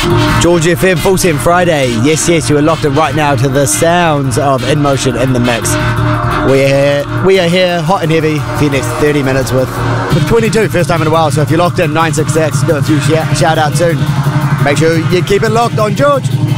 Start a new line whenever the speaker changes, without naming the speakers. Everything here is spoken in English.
George FM Full Send Friday. Yes, you are locked in right now to the sounds of In Motion in the Mix. We are here hot and heavy for the next 30 minutes with 22, first time in a while. So if you're locked in, 966, do a few shout out soon. Make sure you keep it locked on George.